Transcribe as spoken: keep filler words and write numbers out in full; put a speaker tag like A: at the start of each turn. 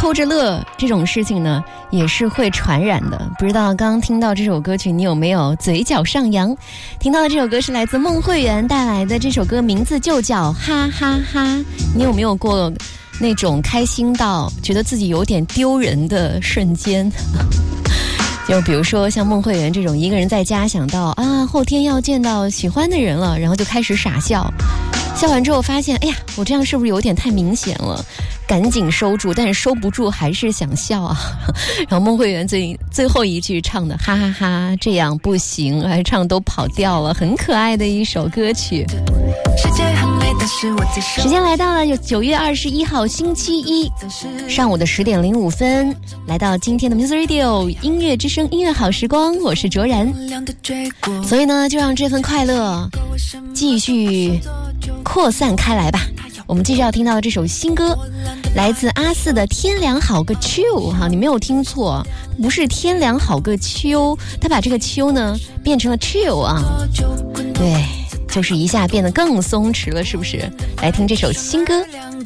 A: 偷着乐这种事情呢也是会传染的。不知道刚刚听到这首歌曲你有没有嘴角上扬？听到的这首歌是来自孟慧圆带来的，这首歌名字就叫哈哈哈。你有没有过那种开心到觉得自己有点丢人的瞬间？就比如说像孟慧圆这种一个人在家想到啊后天要见到喜欢的人了，然后就开始傻笑，笑完之后发现哎呀我这样是不是有点太明显了，赶紧收住，但是收不住还是想笑啊。然后孟慧圆最最后一句唱的哈哈哈这样不行，还唱都跑调了，很可爱的一首歌曲。时间来到了九月二十一号星期一上午的十点零五分，来到今天的 Music Radio 音乐之声音乐好时光，我是卓然。所以呢就让这份快乐继续扩散开来吧。我们继续要听到的这首新歌来自阿四的天凉好个秋哈，你没有听错，不是天凉好个秋，他把这个秋呢变成了 chill 啊，对，就是一下变得更松弛了，是不是？来听这首新歌。